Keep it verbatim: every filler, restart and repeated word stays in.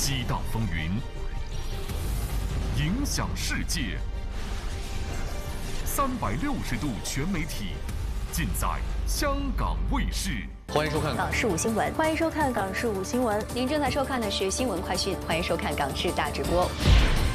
激荡风云，影响世界。三百六十度全媒体，尽在香港卫视。 欢迎收看《 港视五新闻》，欢迎收看《港视五新闻》。 您正在收看的是新闻快讯，欢迎收看《港视大直播》。